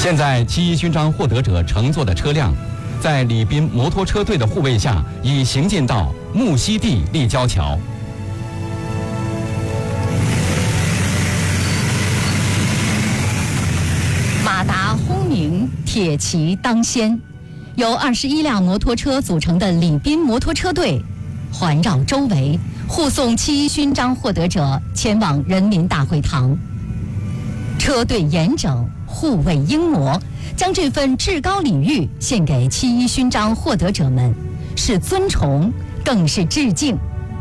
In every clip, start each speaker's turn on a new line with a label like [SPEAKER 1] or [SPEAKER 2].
[SPEAKER 1] 现在七一勋章获得者乘坐的车辆，在礼宾摩托车队的护卫下，已行进到木樨地立交桥。
[SPEAKER 2] 马达轰鸣，铁骑当先，由21辆摩托车组成的礼宾摩托车队，环绕周围，护送七一勋章获得者前往人民大会堂。车队严整，护卫英模，将这份至高礼遇献给七一勋章获得者们，是尊崇，更是致敬。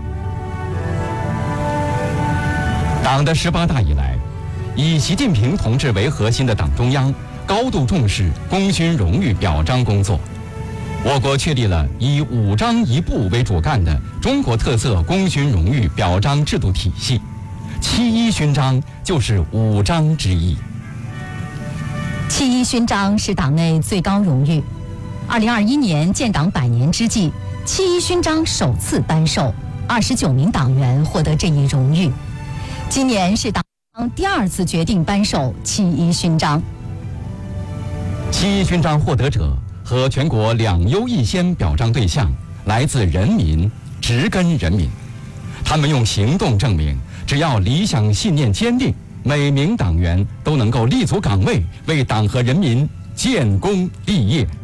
[SPEAKER 1] 党的18大以来，以习近平同志为核心的党中央高度重视功勋荣誉表彰工作。我国确立了以5章1部为主干的中国特色功勋荣誉表彰制度体系，七一勋章就是5章之一。
[SPEAKER 2] 七一勋章是党内最高荣誉。2021年建党100年之际，七一勋章首次颁授，29名党员获得这一荣誉。今年是党第2次决定颁授七一勋章。
[SPEAKER 1] 七一勋章获得者和全国2优1先表彰对象来自人民，植根人民。他们用行动证明，只要理想信念坚定，每名党员都能够立足岗位，为党和人民建功立业。